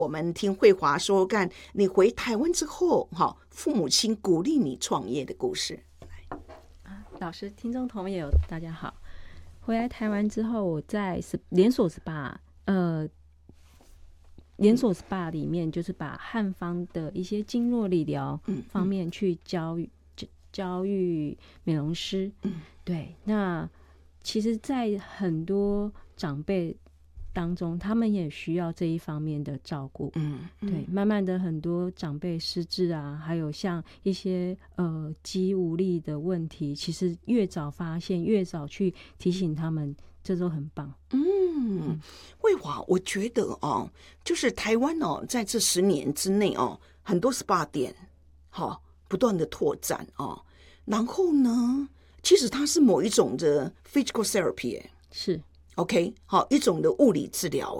我们听慧华说干你回台湾之后父母亲鼓励你创业的故事。 老师、听众朋友大家好，回来台湾之后，我在连锁 SPA 里面，就是把汉方的一些经络理疗方面去教育美容师。对，那其实在很多长辈当中，他们也需要这一方面的照顾。对，慢慢的很多长辈失智啊，还有像一些肌无力的问题，其实越早发现，越早去提醒他们，这都很棒。 慧华，我觉得就是台湾在这10年之内很多 SPA 店不断的拓展然后呢，其实它是某一种的 physical therapy 是 OK 一种的物理治疗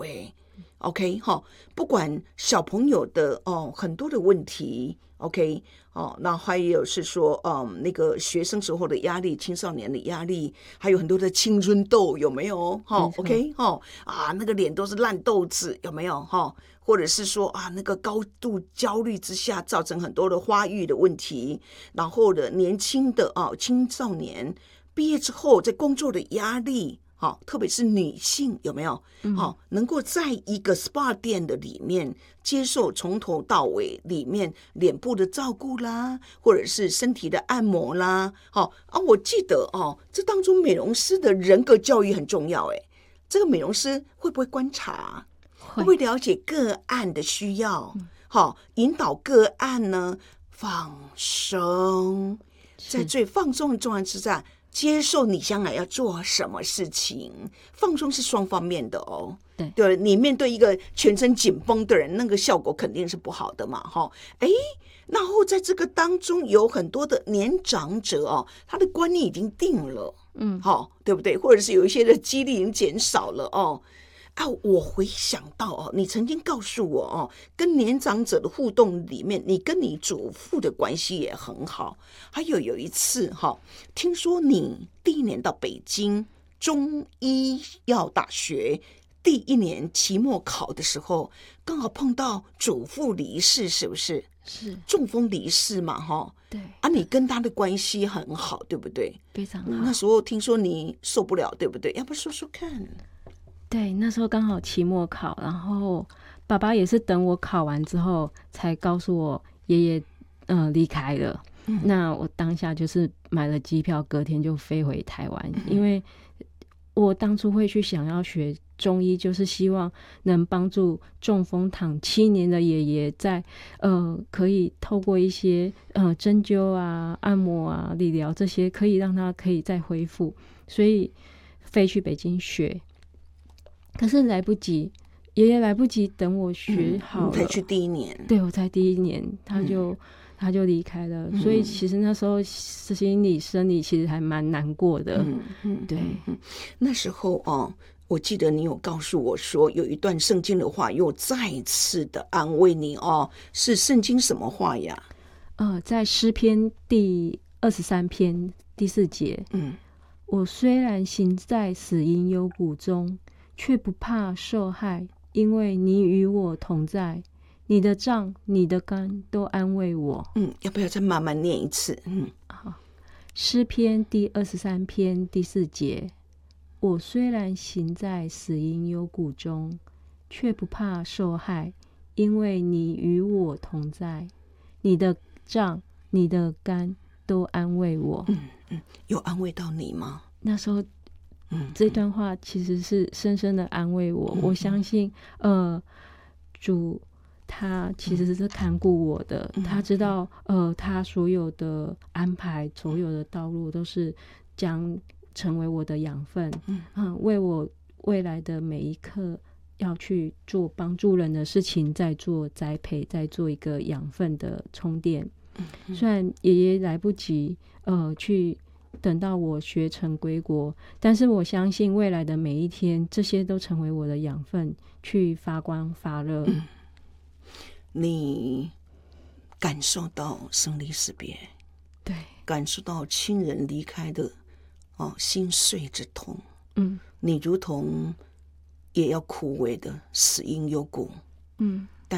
OK 不管小朋友的很多的问题 OK 那还有是说那个学生时候的压力，青少年的压力，还有很多的青春痘有没有OK 那个脸都是烂痘子有没有或者是说那个高度焦虑之下造成很多的发育的问题，然后的年轻的青少年毕业之后在工作的压力特别是女性有没有能够在一个 SPA 店的里面接受从头到尾里面脸部的照顾啦，或者是身体的按摩啦我记得这当中美容师的人格教育很重要这个美容师会不会观察，会不会了解个案的需要引导个案呢放松，在最放松的状态之下接受你将来要做什么事情。放松是双方面的对，你面对一个全身紧绷的人，那个效果肯定是不好的嘛然后在这个当中有很多的年长者他的观念已经定了对不对，或者是有一些的肌力已经减少了我回想到你曾经告诉我跟年长者的互动里面，你跟你祖父的关系也很好。还有一次听说你第1年到北京中医药大学第1年期末考的时候，刚好碰到祖父离世，是不是？ 是中风离世嘛对你跟他的关系很好，对不对？ 非常好。 那时候听说你受不了，对不对？要不说说看。 对，那时候刚好期末考，然后爸爸也是等我考完之后才告诉我爷爷离开了。那我当下就是买了机票，隔天就飞回台湾。因为我当初会去想要学中医，就是希望能帮助中风躺7年的爷爷在可以透过一些针灸啊、按摩啊、理疗这些，可以让他可以再恢复，所以飞去北京学。可是来不及，爷爷来不及等我学好了， 你才去第1年。 对，我才第1年他就离开了。所以其实那时候心理生理其实还蛮难过的。对， 那时候我记得你有告诉我说有一段圣经的话又再一次的安慰你是圣经什么话呀？ 在诗篇第23篇第4节，我虽然行在死荫幽谷中，却不怕受害，因为你与我同在，你的杖你的竿都安慰我。 要不要再慢慢念一次？ 好，诗篇第23篇第4节，我虽然行在死荫幽谷中，却不怕受害，因为你与我同在，你的杖你的竿都安慰我。 有安慰到你吗？ 那时候这段话其实是深深的安慰我。我相信主他其实是看顾我的，他知道他所有的安排，所有的道路都是将成为我的养分，为我未来的每一刻要去做帮助人的事情，在做栽培，在做一个养分的充电。虽然爷爷来不及去等到我学成归国，但是我相信未来的每一天，这些都成为我的养分，去发光发热。 你感受到生离死别， 对， 感受到亲人离开的心碎之痛，你如同也要枯萎的死荫幽谷，